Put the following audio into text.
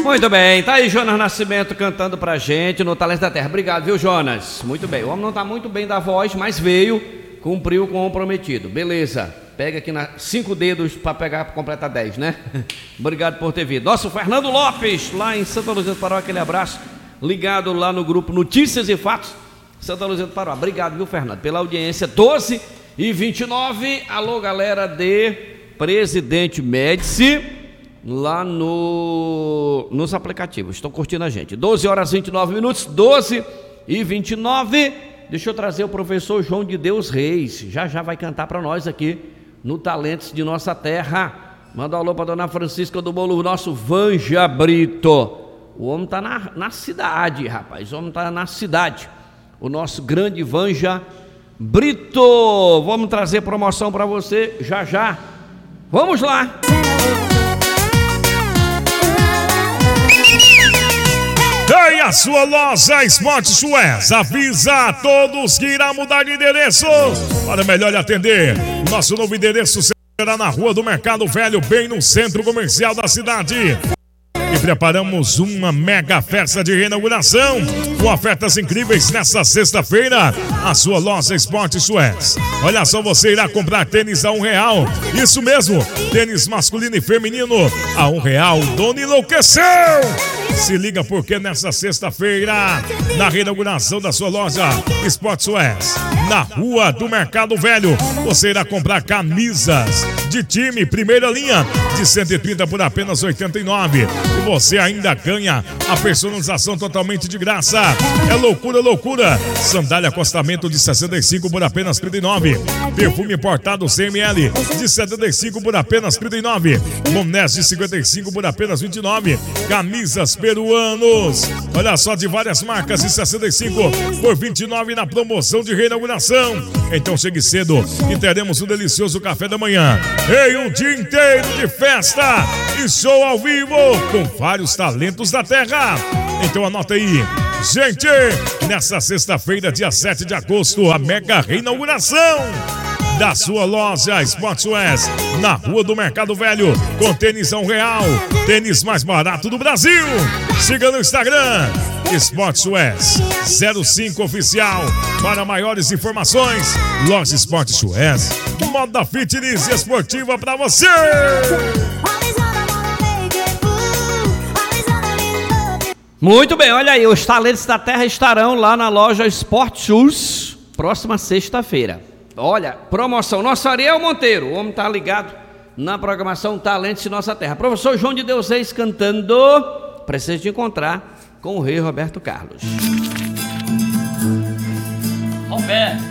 Muito bem, tá aí Jonas Nascimento cantando pra gente no Talentos da Terra. Obrigado, viu, Jonas? Muito bem, o homem não tá muito bem da voz, mas veio, cumpriu com o prometido. Beleza, pega aqui 5 dedos pra pegar, pra completar 10, né? Obrigado por ter vindo. Nosso Fernando Lopes, lá em Santa Luzia do Pará, aquele abraço, ligado lá no grupo Notícias e Fatos, Santa Luzia do Pará. Obrigado, viu, Fernando, pela audiência. 12h29, alô, galera de Presidente Médici, lá nos aplicativos, estão curtindo a gente. 12h29, 12h29. Deixa eu trazer o professor João de Deus Reis, já vai cantar para nós aqui no Talentos de Nossa Terra. Manda um alô para dona Francisca do Bolo, nosso Vanja Brito. O homem tá na cidade, rapaz, o homem tá na cidade, o nosso grande Vanja Brito. Vamos trazer promoção para você já. Vamos lá. E a sua loja Sport Suez avisa a todos que irá mudar de endereço. Para melhor lhe atender, nosso novo endereço será na Rua do Mercado Velho, bem no centro comercial da cidade. E preparamos uma mega festa de reinauguração com ofertas incríveis nesta sexta-feira. A sua loja Sport Suez. Olha só, você irá comprar tênis a R$1. Isso mesmo, tênis masculino e feminino a R$1. Dono enlouqueceu! Se liga porque nessa sexta-feira, na reinauguração da sua loja Sport Suez, na Rua do Mercado Velho, você irá comprar camisas de time primeira linha de 130 por apenas R$89. E você ainda ganha a personalização totalmente de graça. É loucura. Sandália acostamento de 65 por apenas R$39. Perfume importado 100 ml de 75 por apenas R$39. Bonés de 55 por apenas R$29. Camisas peruanos, olha só, de várias marcas, de 65 por R$29 na promoção de reinauguração. Então chegue cedo e teremos um delicioso café da manhã. Um dia inteiro de festa e show ao vivo com vários talentos da terra. Então anota aí, gente, nessa sexta-feira, dia 7 de agosto, a mega reinauguração da sua loja Sport Suez, na Rua do Mercado Velho, com tênis a R$1, tênis mais barato do Brasil. Siga no Instagram, Sport Suez 05 Oficial. Para maiores informações, loja Sport Suez, moda fitness esportiva para você. Muito bem, olha aí, os talentos da terra estarão lá na loja Sport Shoes, próxima sexta-feira. Olha, promoção, nosso Ariel Monteiro, o homem tá ligado na programação Talentos de Nossa Terra. Professor João de Deus Reis cantando, preciso de encontrar com o rei Roberto Carlos. Roberto.